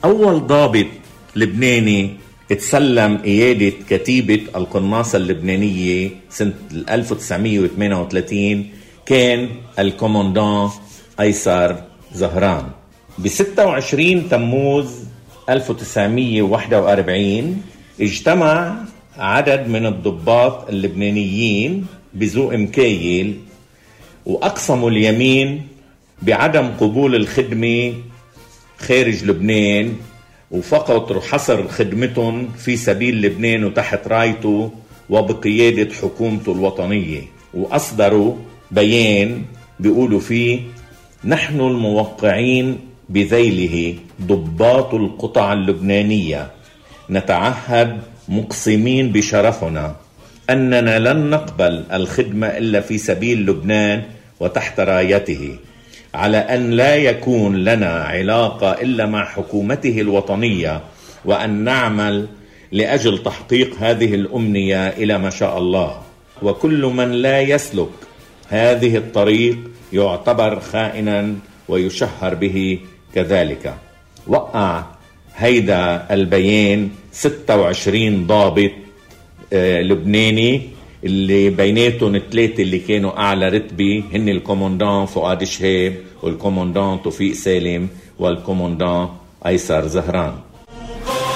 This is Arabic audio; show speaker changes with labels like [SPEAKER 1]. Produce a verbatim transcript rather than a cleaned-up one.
[SPEAKER 1] أول ضابط لبناني تسلم قيادة كتيبة القناصة اللبنانية سنة ألف وتسعمية وثمانية وثلاثين كان الكوماندان أيسر زهران. ب ستة وعشرين تموز ألف وتسعمية وواحد وأربعين اجتمع عدد من الضباط اللبنانيين بذوق مكايل وأقسموا اليمين بعدم قبول الخدمة خارج لبنان، وفقط حصر خدمتهم في سبيل لبنان وتحت رايته وبقيادة حكومته الوطنية. وأصدروا بيان بيقولوا فيه: نحن الموقعين بذيله ضباط القطع اللبنانية نتعهد مقسمين بشرفنا أننا لن نقبل الخدمة إلا في سبيل لبنان وتحت رايته، على أن لا يكون لنا علاقة إلا مع حكومته الوطنية، وأن نعمل لأجل تحقيق هذه الأمنية إلى ما شاء الله، وكل من لا يسلك هذه الطريق يعتبر خائنا ويشهر به كذلك. وقع هيدا البيان ستة وعشرين ضابط آه لبناني، اللي بيناتهم الثلاثة اللي كانوا أعلى رتبة هن الكوماندان فؤاد شهاب والكوماندان توفيق سالم والكوماندان أيسر زهران.